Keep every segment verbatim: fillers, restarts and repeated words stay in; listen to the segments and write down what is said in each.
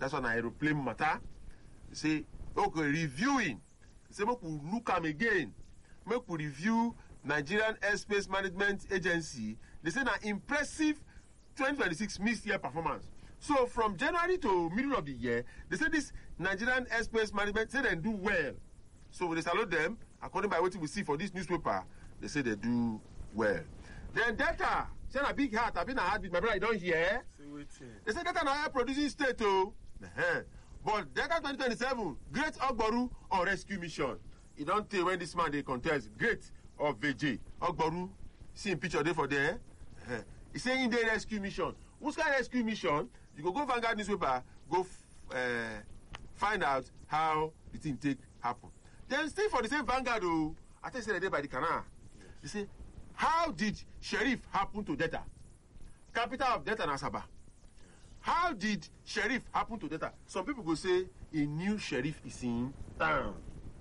That's on an aeroplane matter. They say, okay, reviewing. They say, make we look am again. Make we review Nigerian Airspace Management Agency. They say, an impressive twenty twenty-six mid-year performance. So from January to middle of the year, they say this Nigerian Airspace Management say they do well. So they salute them. According by what we see for this newspaper, they say they do well. Then Delta, say a big heart, I've been a heartbeat. My brother, you don't hear? They say Delta now producing state too. Uh-huh. But Delta twenty twenty-seven, Great Ogboru or Rescue Mission. You don't tell when this man they contest. Great or V J. Ogboru, see in picture there for there. Uh-huh. He's saying they rescue mission. Who's kind of rescue mission? You go go Vanguard newspaper, go f- uh, find out how the thing take happen. Then still for the same Vanguard, oh, I think it's by the canal. Yes. They say, how did Sheriff happen to Delta? Capital of Delta Nasaba. How did Sheriff happen to Delta? Some people go say a new Sheriff is in town.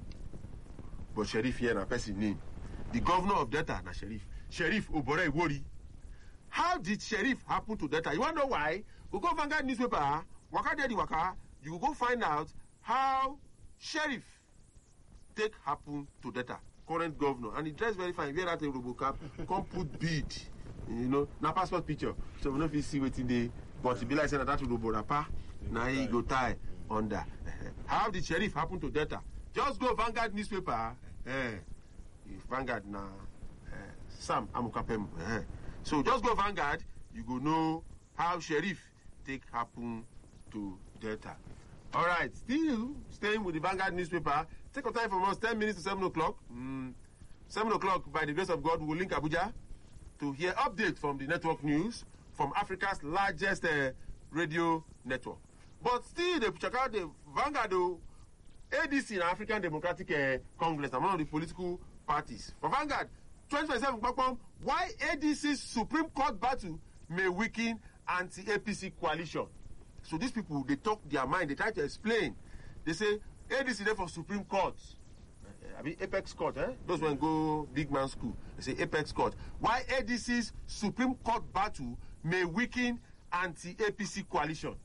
But Sheriff here na person name. The governor of Delta na Sheriff. Sheriff Obore Iwori. How did Sheriff happen to Delta? You want to know why? We go Vanguard newspaper, waka there the waka, you will go find out how Sheriff take happen to Delta, current governor. And he dressed very fine, wear that a RoboCap, come put bead, you know, na passport picture. So we know if you see what in the, but it be like saying that Robo rapper, now he go tie under. How did Sheriff happen to Delta? Just go Vanguard newspaper, eh, Vanguard na eh, Sam Amukapem. Eh. So just go Vanguard, you go know how Sheriff take happen to Delta. All right, still staying with the Vanguard newspaper. Take a time from us, ten minutes to seven o'clock. Mm, seven o'clock, by the grace of God, we will link Abuja to hear update from the network news from Africa's largest uh, radio network. But still, they check out the Vanguard, A D C, African Democratic uh, Congress, and one of the political parties. For Vanguard, twenty twenty-seven, why A D C's Supreme Court battle may weaken anti-A P C coalition. So these people, they talk their mind, they try to explain. They say, A D C there for Supreme Court. I mean, Apex Court, eh? Those when go big man school. They say Apex Court. Why A D C's Supreme Court battle may weaken anti-A P C coalition.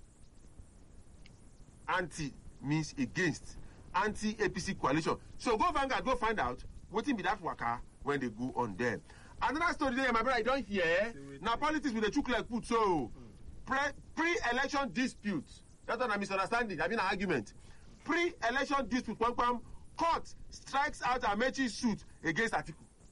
Anti means against. Anti-A P C coalition. So go Vanguard, go find out what be that waka when they go on there. Another story there, my brother, I don't hear. Now politics with the chook like put so pre pre-election disputes. That's not a misunderstanding. I mean an argument. Pre-election dispute. Pam pam. Court strikes out Amechi's suit against Atiku.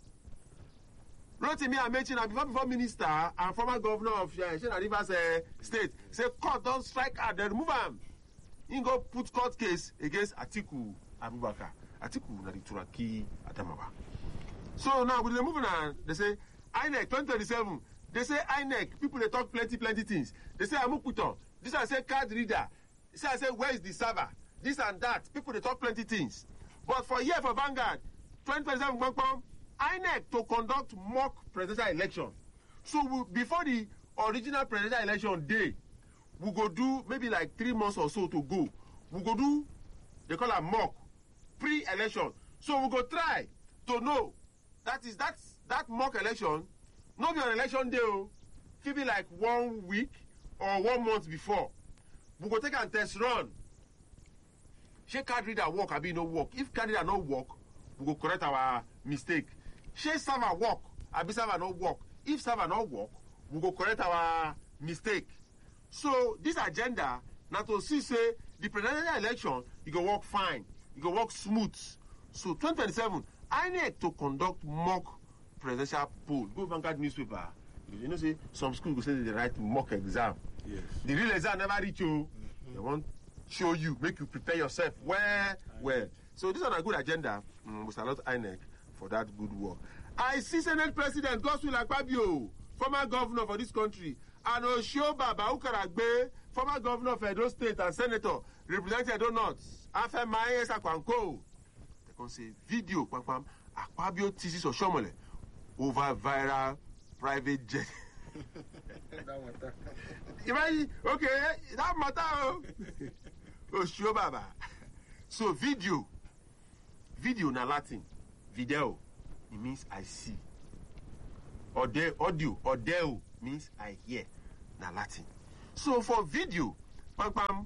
Rotimi Amechi, and before before minister and former governor of uh, Shena Rivers uh, State, say court don't strike out. They remove him. He go put court case against Atiku Abubakar. Atiku na the Turaki Adamawa. So now with the moving on, they say I N E C twenty twenty-seven. They say I N E C. People they talk plenty plenty things. They say Amukuto. This I say card reader. This I say where is the server? This and that. People they talk plenty things. But for here for Vanguard, twenty twenty-seven, I N E C to conduct mock presidential election. So we, before the original presidential election day, we go do maybe like three months or so to go. We go do, they call it mock pre-election. So we go try to know that is that that mock election, not be on election day, it be like one week or one month before. We go take and test run. Shey card reader work, abi no work. If card reader no work, we go correct our mistake. Shey server work, abi server no work. If server no work, we go correct our mistake. So this agenda, na to see say the presidential election, it go work fine, it go work smooth. So twenty twenty-seven, I N E C to conduct mock presidential poll. Go Vanguard newspaper. You know, say some schools go say they write mock exam. Yes. The real exam never reach you. Mm-hmm. They want show you, make you prepare yourself well, well. So this is a good agenda. Mm, we salute I N E C for that good work. I see Senate President Godswill Akpabio, former governor for this country, and Osho Baba Ukaragbe, former governor of Edo State and senator, representing Edo North, Afemaye Sakwanko. They can say video, Pam Akpabio teases Oshomole over viral private jet. That matter. Imagine, okay, that matter. Osho Baba. So video, video na Latin, video, it means I see. Audio, audio, audio means I hear, na Latin. So for video, pam pam,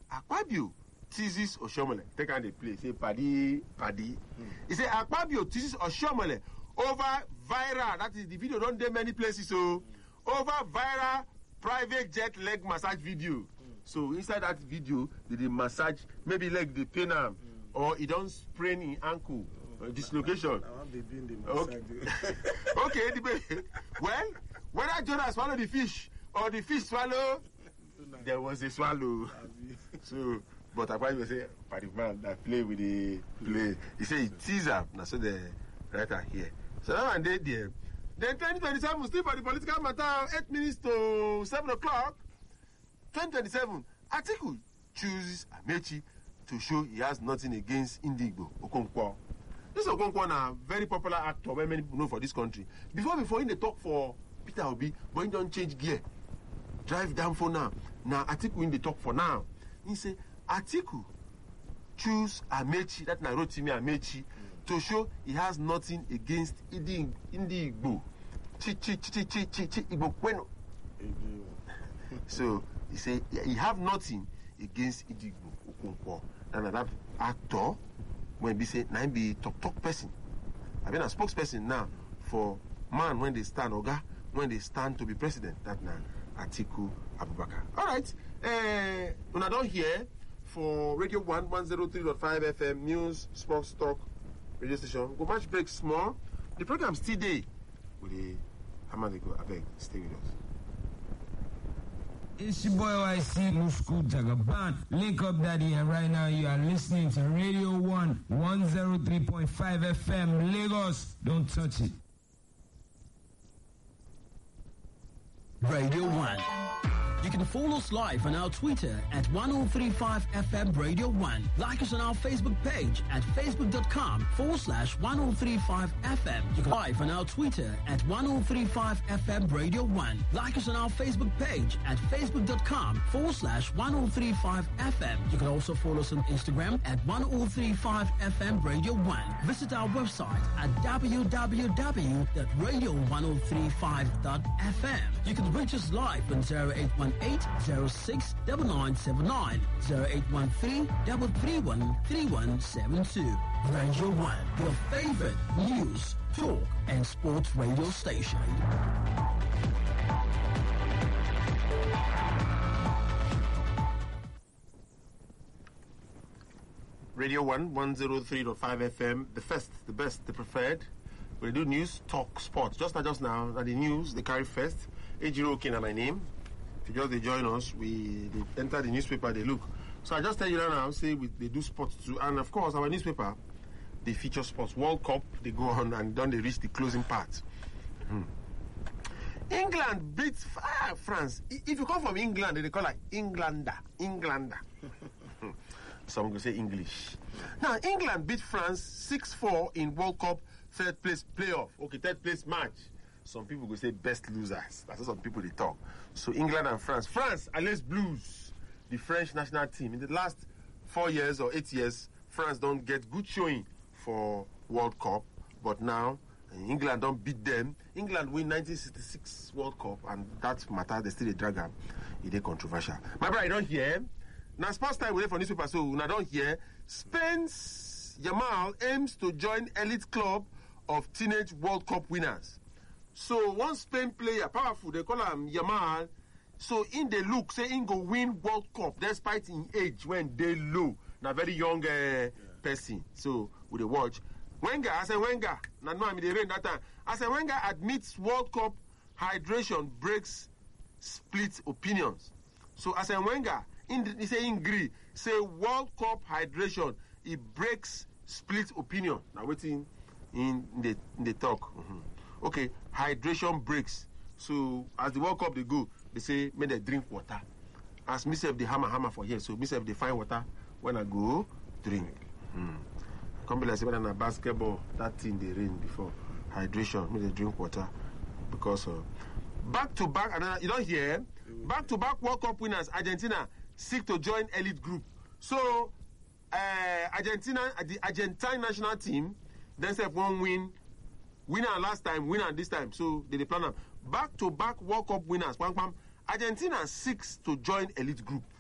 Akpabio teases Oshiomhole. Take on the play. Say paddy, paddy. Mm. He say Akpabio teases Oshiomhole over viral. That is the video don't do many places. So mm. over viral private jet leg massage video. Mm. So inside that video, did the massage maybe leg the pain arm mm. or he don't sprain in ankle oh, uh, dislocation. I want to be in the massage. Okay, okay the baby. Well, whether Jonah swallow the fish or the fish swallow, there was a swallow. So, but I probably say, by the man that play with the play, he say he tease up. Now, so the writer here. So that one day there. Then twenty twenty-seven, still for the political matter, eight minutes to seven o'clock. twenty twenty-seven, Atiku chooses Amechi to show he has nothing against Indigbo Okonkwo. This Okonkwo is a very popular actor, very many people know for this country. Before, before, in the talk for Peter Obi, but he don't change gear. Drive down for now. Now, Atiku in the talk for now. He say, Atiku choose Amechi, that na Rotimi Amechi, mm. to show he has nothing against Indi Igbo. Chi chi chi chi chi chi Igbo Kweno. So he say he have nothing against Igbo Okonkwo. And that actor when be say na be talk talk person. I been a spokesperson now for man when they stand Oga when they stand to be president. That now Atiku Abubakar. All right. Uh, when I don't hear for Radio One One Zero Three Point Five F M News Sports Talk radio station. Go match break small. The program still day. With the hammer they go. I beg, stay with us. It's your boy Y C Musku Jagaban. Link up, Daddy, and right now you are listening to Radio One One Zero Three Point Five F M Lagos. Don't touch it. Radio One. You can follow us live on our Twitter at ten thirty-five F M Radio One. Like us on our Facebook page at facebook.com forward slash 1035 FM. You can live on our Twitter at ten thirty-five F M Radio One. Like us on our Facebook page at facebook.com forward slash 1035 F M. You can also follow us on Instagram at ten thirty-five F M Radio One. Visit our website at w w w dot radio ten thirty-five dot f m. You can reach us live on zero eight one eight zero six nine nine seven nine, zero eight one three three three one three one seven two. Radio One, your favorite news, talk, and sports radio station. Radio One one zero three point five F M, the first, the best, the preferred. We do news, talk, sports. Just not just now, at the news, they carry first. Ejiro Okina, my name. If you just they join us, we they enter the newspaper, they look. So I just tell you that now, say we, they do sports too. And of course, our newspaper, they feature sports. World Cup, they go on and then they reach the closing part. Hmm. England beats ah, France. If you come from England, they call it Englander. Englander. Some will say English. Now, England beat France six four in World Cup third place playoff. Okay, third place match. Some people will say best losers. That's what some people they talk. So England and France. France, Les Blues, the French national team. In the last four years or eight years, France don't get good showing for World Cup. But now, England don't beat them. England win nineteen sixty-six World Cup, and that matter, they still a dragon. It is controversial. My brother, you don't hear. Now, sports time we for newspaper, so I don't hear. Spain's Yamal aims to join elite club of teenage World Cup winners. So one Spain player, powerful, they call him Yamal. So in the look, say in go win World Cup despite in age when they low. Now very young uh, yeah. person. So with the watch. Wenger, I say Wenger. Now no, I mean the rain that time. I say Wenger admits World Cup hydration breaks split opinions. So I say Wenger, in the, he say in Greek, say World Cup hydration, it breaks split opinion. Now waiting in the in the talk. Mm-hmm. Okay, hydration breaks. So as the World Cup they go, they say may they drink water. As myself the hammer hammer for here, so myself they find water when I go drink. Mm. Come be like say when I basketball, that thing they rain before hydration, may they drink water because uh, back to back. Another you don't hear back to back World Cup winners. Argentina seek to join elite group. So uh, Argentina, the Argentine national team, then say one win. Winner last time, winner this time. So they plan them. Back-to-back World Cup winners. Argentina seeks to join elite group.